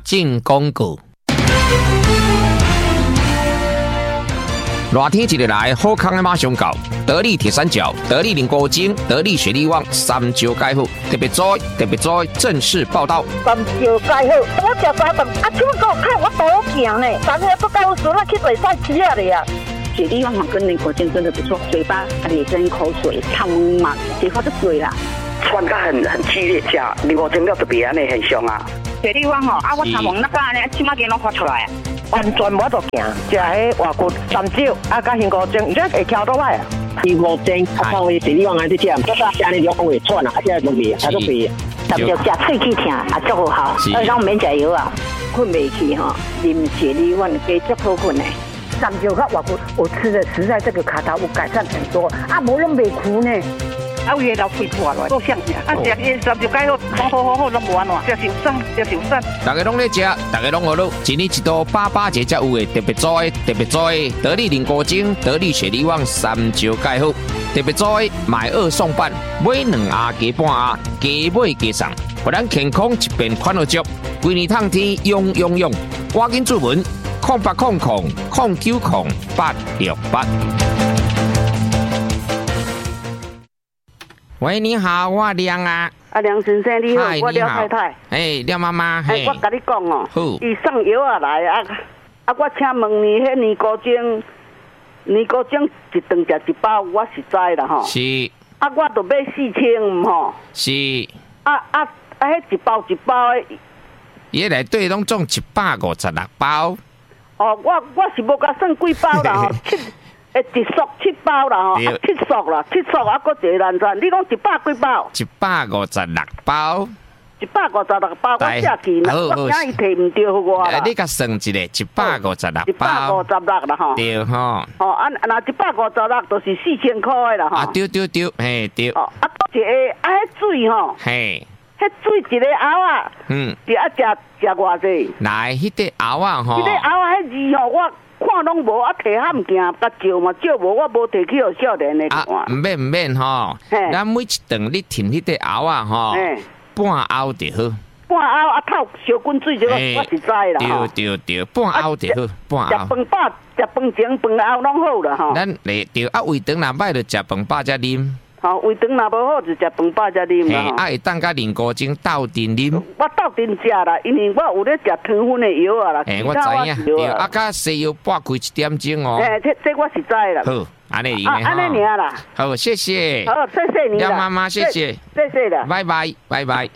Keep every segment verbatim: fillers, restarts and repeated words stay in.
进广告。热天一日来，好康的马上到。得力铁三角、得力菱果精、得力雪力旺三招介好，特别栽特别栽正式报道。 三招介好，我食三顿，啊，怎么给我看我多行呢？三个不够熟，那去嘴上吃了呀。 雪力旺跟菱果精真的不错，嘴巴咧真口水，汤嘛，结果就水啦。 喘得很很激烈，吃菱果精了特别安尼很凶啊。 雪力旺吼，啊，我头毛那个安尼，起码给拢发出来。 完全无得行，食迄外骨三招，啊，加杏果精，而且会翘倒来啊。 杏果精，啊，放位雪力旺安尼食，这个家里就会喘啊，啊，现在都未，啊都未。 三招食喙齿疼，啊，足好，啊，让免食药啊，困袂去吼，啉雪力旺加足好困的。 三招和外骨，我吃的实在这个卡头有改善很多，啊，无拢袂苦呢。 啊，有的老肺破了，够像啊！食伊三就介好，好好好好都无安怎，食受伤，食受伤。 大家拢咧食，大家拢学咯。一日一道八八节才有诶，特别栽，特别栽，得力菱果精，得力雪力旺三招介好，特别栽，买二送半，买两盒加半盒，加买加送，互咱健康一边款落足，规年通天用用用，赶紧注文，空八空空空九空八六八。喂，你好，我梁啊。 啊，梁先生你好，我廖太太。 哎，廖妈妈。 哎，我甲你讲哦， 好， 伊送药啊来啊，啊，我请问你，迄年果精，年果精一顿食一包，我是知啦吼。 是。 啊，我都买四千吼。 是。 啊啊啊！迄一包一包的。 伊内底拢总一百五十六包。 哦，我我是无甲算几包啦吼，七。诶，一束七包啦吼，啊七束啦，七束啊，搁一个烂串。你讲一百几包？ 一百五十六包。 一百五十六包，我写记啦，我惊伊摕唔着我啦。 你甲算一个，一百五十六包。 一百五十六啦吼。对吼。 哦，啊，那一百五十六就是四千块的啦吼。 啊，对对对，嘿对。 哦，啊，一个啊，迄水吼。 嘿。 迄水一个熬啊。嗯。是啊，食食偌济？ 来，迄个熬啊吼。 迄个熬啊，迄字吼我。看拢无啊，摕较物件，甲照嘛照无，我无摕去互少年的看。 啊，唔免唔免吼，咱每一顿你填迄个熬啊吼，半熬就好。 半熬啊，透小滚水这个我是知啦。 对对对，半熬就好，半熬。 食饭饱，食饭前饭后拢好啦吼。 咱嚟对啊，胃肠若歹就食饭饱才啉。 吼，胃肠若无好就食饭饱才啉啦。 啊，会当甲菱果精斗阵啉。 我斗阵食啦，因为我有咧食糖分的药啊啦。 诶，我知影，对，啊，甲西药半开一点钟哦。 诶，这这我是知啦。 好，安尼啊，安尼尔啦。 好，谢谢。 好，谢谢你啦。 廖妈妈，谢谢。 谢谢的。 拜拜，拜拜。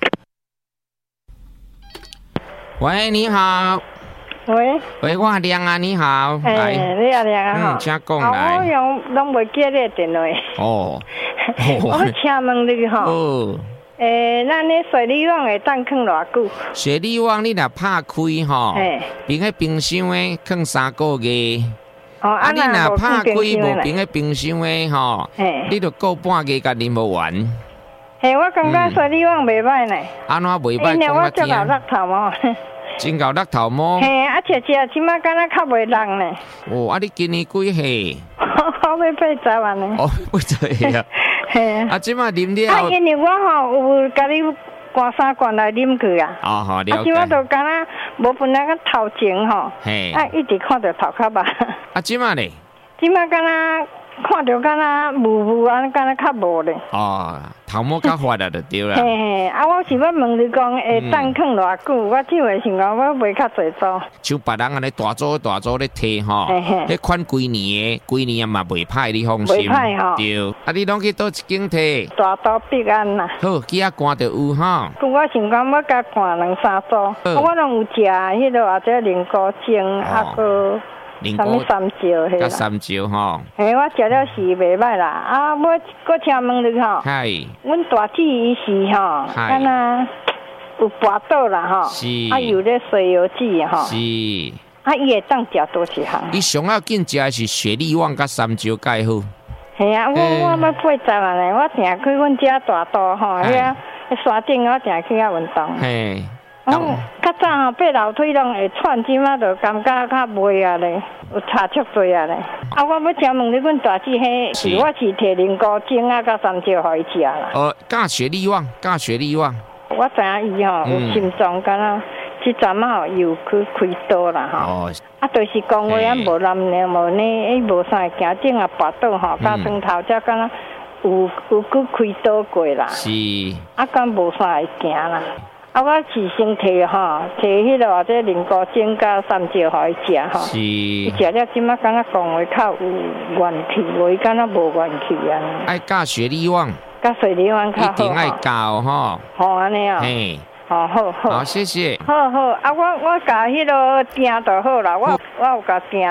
喂，你好。 喂， 喂，我梁啊，你好。 哎，你好，梁啊， 嗯，请讲来。 我用拢袂记你电话。 哦。 我请问你吼。 哦。 诶，咱咧雪力旺会当放偌久？ 雪力旺你若拍开吼，冰喺冰箱诶，放三个月。 哦， 啊，你若拍开无冰喺冰箱诶吼，你著过半个甲啉无完。 嘿，我感觉雪力旺袂歹呢。 安怎袂歹？ 因为我足够落头毛。 真够落头毛。 嘿，啊，食食即马敢若较袂冷呢。 哦，啊，你今年几岁？ 我要八十万呢。 哦，八十岁啊。嘿啊！啊，即马啉了。 啊，因为我吼有甲你灌三罐来啉去啊。 哦，好了解。 啊，即马就敢若无分那个头前吼。嘿。啊，一直看着头壳吧。 啊，即马咧？ 即马敢若看着敢若雾雾啊，敢若较无咧。 哦，头毛较发啊，就对啦。 嘿嘿，啊，我是要问你讲，会当放偌久？我只会想讲，我买较侪组。 像别人安尼大组大组咧摕吼，迄款几年诶，几年也嘛袂歹，你放心。 袂歹吼。 对，啊，你拢去倒一间摕。 大刀必安啦。 好，几啊罐就有吼。 我想讲，我甲灌两三组，我拢有食迄个或者菱果精，啊个。什么三招迄啦？三招吼。 嘿，我食了是袂歹啦。啊，我搁请问你吼。 系。 阮大姊伊是吼，敢若有跋倒啦吼。 是。 啊，有咧西药籽吼。 是。 啊，伊会当食多一项。 伊上要紧食的是雪力旺甲三招介好。 系啊，我我要八十万咧，我定去阮遮大道吼，遐山顶我定去遐运动。 嘿。 哦，较早吼爬楼梯拢会喘，即马就感觉较袂啊咧，有差足多啊咧。啊，我要请问你，阮大姊迄是我是摕菱果精啊，甲三招互伊食啦。 哦，教雪力旺，教雪力旺。 我知影伊吼有心脏，敢若即阵嘛又去开刀啦吼。哦。啊，就是讲话啊，无男呢，无呢，伊无啥会行，正啊跋倒吼，加床头才敢若有有去开刀过啦。 是。 啊，敢无啥会行啦。啊，我是先摕吼，摕迄个或者菱角精加三椒互伊食吼。 是。 伊食了，即马敢若讲话较有元气，无伊敢若无元气啊。 爱教雪利旺。 教雪利旺较好。一定爱教吼。 好安尼啊。 嘿。 好好好， 好，谢谢。 好好啊，我我甲迄个订就好啦，我我有甲订。